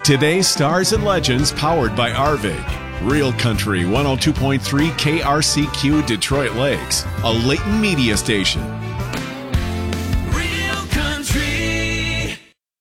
Today's Stars and Legends, powered by Arvig. Real Country 102.3 KRCQ Detroit Lakes, a Leighton media station. Real Country.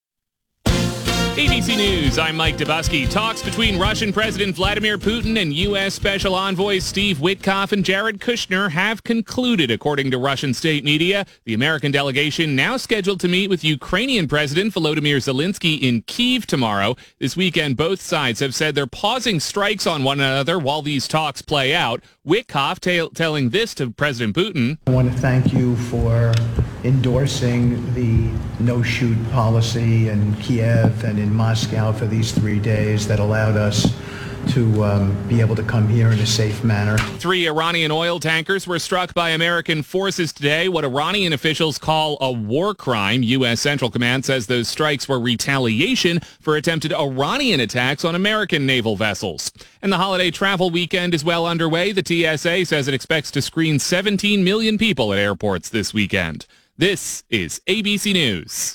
ABC News, I'm Mike Dubusky. Talks between Russian President Vladimir Putin and U.S. Special Envoys Steve Witkoff and Jared Kushner have concluded, according to Russian state media. The American delegation now scheduled to meet with Ukrainian President Volodymyr Zelensky in Kyiv tomorrow. This weekend, both sides have said they're pausing strikes on one another while these talks play out. Witkoff telling this to President Putin. I want to thank you for endorsing the no-shoot policy in Kiev and in Moscow for these 3 days that allowed us to be able to come here in a safe manner. 3 Iranian oil tankers were struck by American forces today, what Iranian officials call a war crime. U.S. Central Command says those strikes were retaliation for attempted Iranian attacks on American naval vessels. And the holiday travel weekend is well underway. The TSA says it expects to screen 17 million people at airports this weekend. This is ABC News.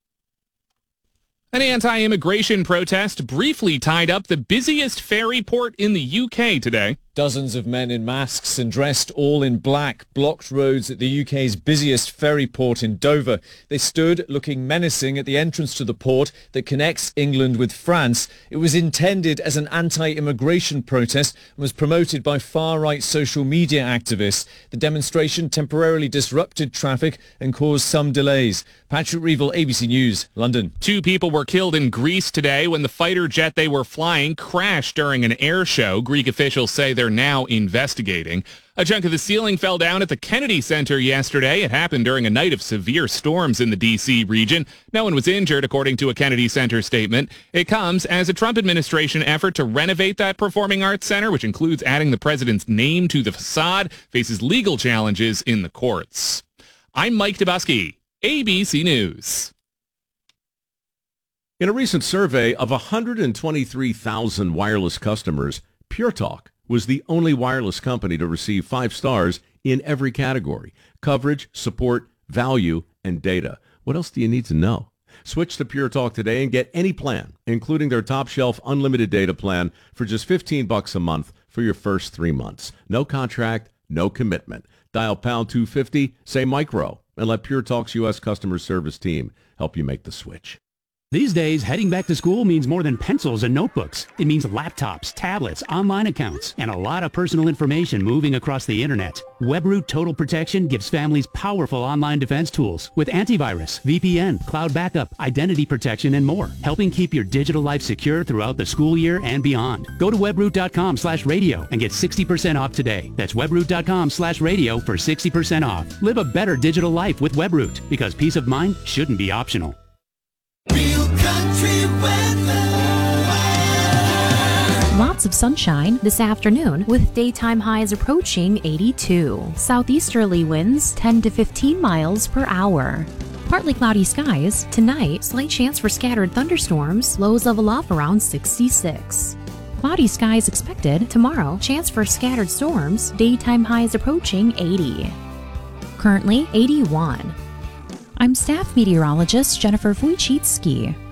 An anti-immigration protest briefly tied up the busiest ferry port in the UK today. Dozens of men in masks and dressed all in black blocked roads at the UK's busiest ferry port in Dover. They stood looking menacing at the entrance to the port that connects England with France. It was intended as an anti-immigration protest and was promoted by far-right social media activists. The demonstration temporarily disrupted traffic and caused some delays. Patrick Reevell, ABC News, London. 2 people were killed in Greece today when the fighter jet they were flying crashed during an air show. Greek officials say they're now investigating. A chunk of the ceiling fell down at the Kennedy Center yesterday. It happened during a night of severe storms in the D.C. region. No one was injured, according to a Kennedy Center statement. It comes as a Trump administration effort to renovate that performing arts center, which includes adding the president's name to the facade, faces legal challenges in the courts. I'm Mike Dubusky, ABC News. In a recent survey of 123,000 wireless customers, Pure Talk was the only wireless company to receive 5 stars in every category: coverage, support, value, and data. What else do you need to know? Switch to Pure Talk today and get any plan, including their top shelf unlimited data plan, for just $15 a month for your first 3 months. No contract, no commitment. Dial pound 250, say micro, and let Pure Talk's U.S. customer service team help you make the switch. These days, heading back to school means more than pencils and notebooks. It means laptops, tablets, online accounts, and a lot of personal information moving across the internet. WebRoot Total Protection gives families powerful online defense tools with antivirus, VPN, cloud backup, identity protection, and more, helping keep your digital life secure throughout the school year and beyond. Go to webroot.com/radio and get 60% off today. That's webroot.com/radio for 60% off. Live a better digital life with WebRoot, because peace of mind shouldn't be optional. Real Country weather. Lots of sunshine this afternoon with daytime highs approaching 82. Southeasterly winds 10 to 15 miles per hour. Partly cloudy skies. Tonight, slight chance for scattered thunderstorms. Lows level off around 66. Cloudy skies expected. Tomorrow, chance for scattered storms. Daytime highs approaching 80. Currently 81. I'm staff meteorologist Jennifer Wojcicki.